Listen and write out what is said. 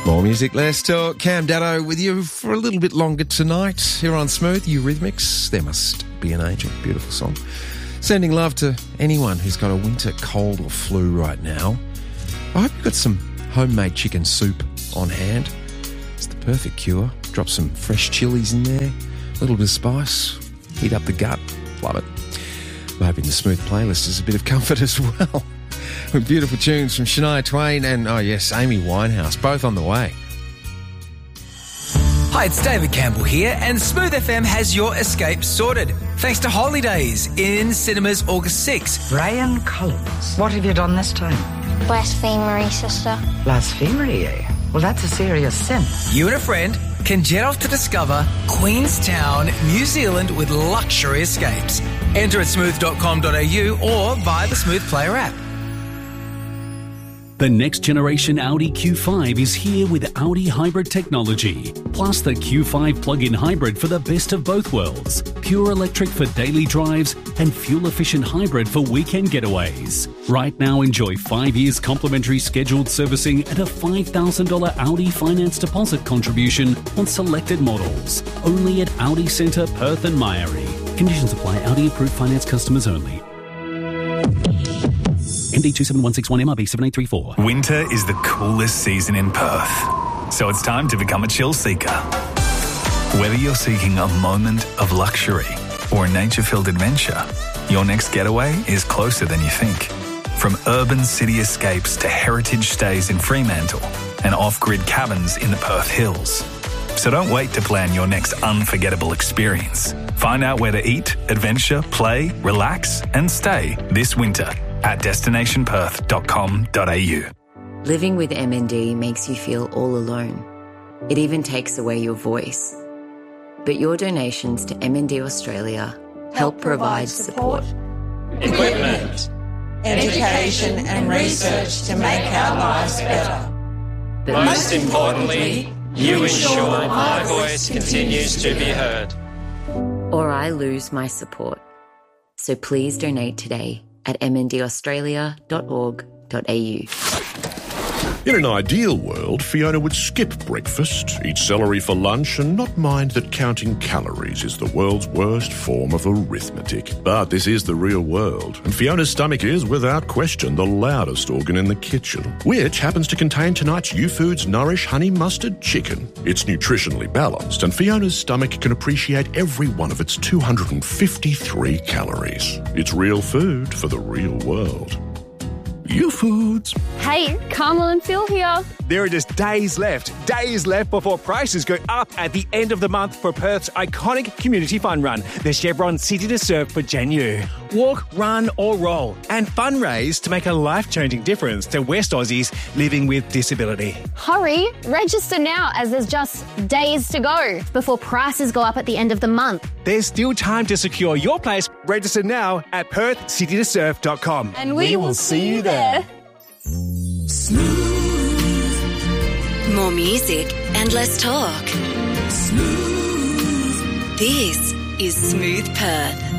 More music, less talk. Cam Daddo with you for a little bit longer tonight here on Smooth Eurythmics. There Must Be an Angel. Beautiful song. Sending love to anyone who's got a winter cold or flu right now. I hope you've got some homemade chicken soup on hand. It's the perfect cure. Drop some fresh chilies in there, a little bit of spice, heat up the gut. Love it. I'm hoping the Smooth playlist is a bit of comfort as well. With beautiful tunes from Shania Twain and, oh yes, Amy Winehouse, both on the way. Hi, it's David Campbell here, and Smooth FM has your escape sorted. Thanks to Holidays in cinemas August 6th. Brian Collins, what have you done this time? Blasphemery, sister. Blasphemy, eh? Well, that's a serious sin. You and a friend can jet off to discover Queenstown, New Zealand with luxury escapes. Enter at smooth.com.au or via the Smooth Player app. The next generation Audi Q5 is here with Audi hybrid technology, plus the Q5 plug-in hybrid for the best of both worlds. Pure electric for daily drives and fuel-efficient hybrid for weekend getaways. Right now, enjoy 5 years complimentary scheduled servicing and a $5,000 Audi finance deposit contribution on selected models. Only at Audi Centre, Perth and Myrie. Conditions apply. Audi approved finance customers only. MD 27161 MRB 7834. Winter is the coolest season in Perth, so it's time to become a chill seeker. Whether you're seeking a moment of luxury or a nature-filled adventure, your next getaway is closer than you think. From urban city escapes to heritage stays in Fremantle and off-grid cabins in the Perth Hills. So don't wait to plan your next unforgettable experience. Find out where to eat, adventure, play, relax and stay this winter at destinationperth.com.au. Living with MND makes you feel all alone. It even takes away your voice. But your donations to MND Australia help provide support, equipment, education and research to make our lives better. But most importantly, you ensure my voice continues to be heard. Or I lose my support. So please donate today at mndaustralia.org.au. In an ideal world, Fiona would skip breakfast, eat celery for lunch, and not mind that counting calories is the world's worst form of arithmetic. But this is the real world, and Fiona's stomach is, without question, the loudest organ in the kitchen, which happens to contain tonight's YouFoods Nourish Honey Mustard Chicken. It's nutritionally balanced, and Fiona's stomach can appreciate every one of its 253 calories. It's real food for the real world. YouFoods. Hey, Carmel and Phil here. There are just days left before prices go up at the end of the month for Perth's iconic community fun run, the Chevron City to Surf for January. Walk, run or roll and fundraise to make a life-changing difference to West Aussies living with disability. Hurry, register now as there's just days to go before prices go up at the end of the month. There's still time to secure your place. Register now at perthcitytosurf.com. And we will see you there. Smooth. More music and less talk. Smooth. This is Smooth Perth.